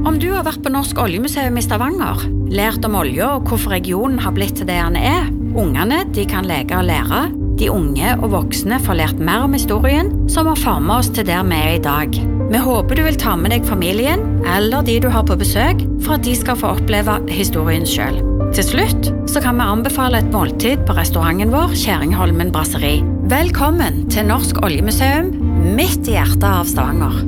Om du har vært på Norsk Oljemuseum I Stavanger, lært om olje og hvorfor regionen har blitt til det den ungene de kan leke og lære, de unge og voksne får lært mer om historien som har formet oss til der vi I dag. Vi håper du vil ta med deg familien eller de du har på besøk for at de skal få oppleve historien selv. Til slutt så kan vi anbefale et måltid på restauranten vår, Kjæringholmen Brasseri. Velkommen til Norsk Oljemuseum, midt I hjertet av Stavanger.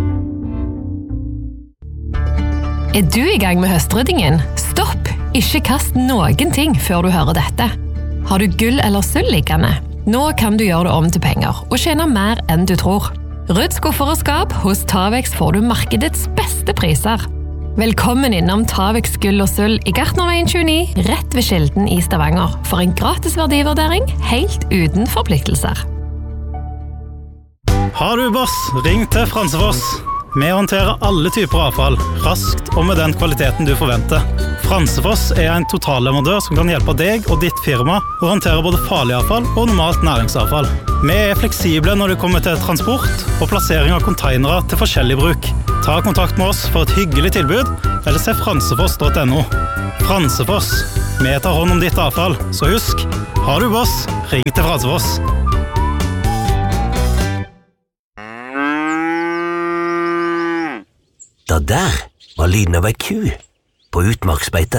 Du I gang med høstryddingen? Stopp! Ikke kast noen ting før du hører dette. Har du gull eller sølv liggende? Nå kan du gjøre det om til penger og tjene mer enn du tror. Rydd skuffer og skap, hos Tavex får du markedets beste priser. Velkommen innom Tavex gull og sølv I Gartnerveien 29, rett ved Skilden I Stavanger, for en gratis verdivurdering helt uten forpliktelser. Har du boss? Ring til Fransefoss. Vi håndterer alle typer avfall, raskt og med den kvaliteten du forventer. Fransefoss en totalleverandør som kan hjelpe deg og ditt firma å håndtere både farlig avfall og normalt næringsavfall. Vi fleksible når det kommer til transport og plassering av containere til forskjellig bruk. Ta kontakt med oss for et hyggelig tilbud, eller se fransefoss.no. Fransefoss. Vi tar hånd om ditt avfall, så husk, har du boss, ring til Fransefoss. Da der var lyden av ei ku på utmarksbeite.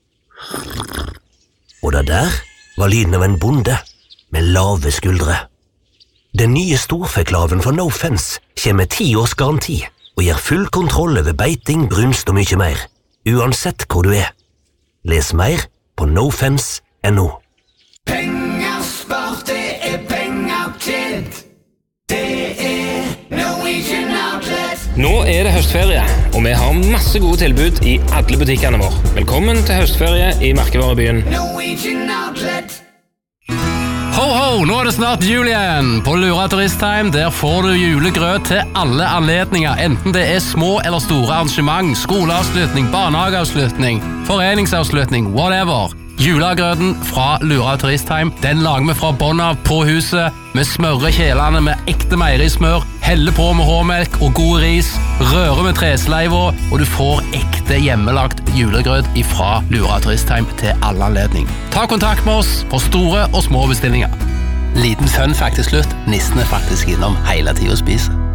Og da der var lyden av en bonde med lave skuldre. Den nye storfeklaven fra No Fence kommer med 10 års garanti og gir full kontroll over beiting, brunst og mye mer, uansett hvor du Les mer på nofence.no. Penger spart, det penger tjent. Det Norwegian Outlet. Nå det høstferie, og vi har masse gode tilbud I alle butikkene våre. Velkommen til høstferie I Merkevarebyen. Norwegian Outlet. Ho, ho, nå det snart jul igjen. På Lura Turisttime, der får du julegrøt til alle anledninger, enten det små eller store arrangement, skoleavslutning, barnehageavslutning, foreningsavslutning, whatever. Julegrøten fra Lura Turisttime, den lager vi fra bånn av på huset. Vi smører kjelene med ekte meierismør, heller på med hårmelk og god ris, rører med tresleiva, og du får ekte hjemmelagt julegrøt fra Lura Turisttime til alle anledning. Ta kontakt med oss for store og små bestillinger. Liten fun fact til slutt, nissen faktisk innom hele tiden og spiser.